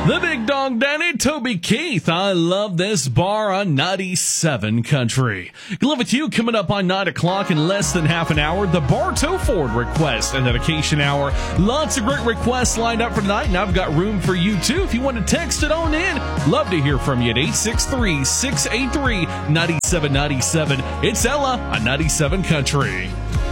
The Big Dog Danny, Toby Keith. I love this bar on 97 Country. Live with you coming up on 9 o'clock in less than half an hour. The Bartow Ford request and the vacation hour. Lots of great requests lined up for tonight, and I've got room for you too. If you want to text it on in, love to hear from you at 863-683-9797. It's Ella on 97 Country.